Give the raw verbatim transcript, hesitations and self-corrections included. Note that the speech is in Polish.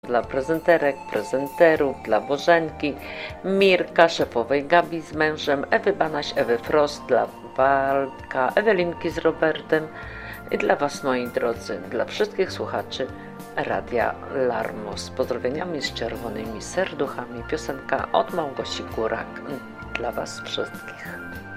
Dla prezenterek, prezenterów, dla Bożenki, Mirka, szefowej Gabi z mężem, Ewy Banaś, Ewy Frost, dla Walka, Ewelinki z Robertem i dla Was, moi drodzy, dla wszystkich słuchaczy Radia Larmo. Z pozdrowieniami z czerwonymi serduchami. Piosenka od Małgosi Górak dla Was wszystkich.